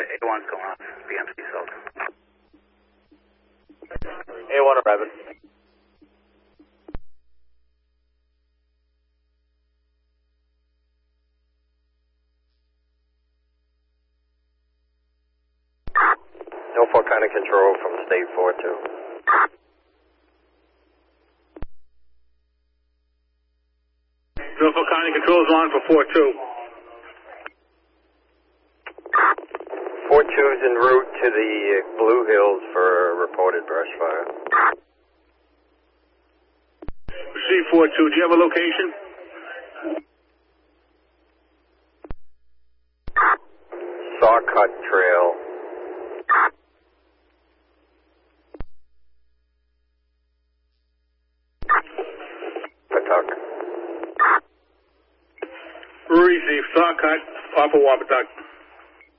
A1's going off, BMC Salt. A1 arriving. No Fort County Control from State 4-2. Norfolk County Control is on for 4-2. 4-2's en route to the Blue Hills for a reported brush fire. C-4-2, do you have a location? Sawcut Trail. Patuck. Receive, Sawcut, off of Wapatuck.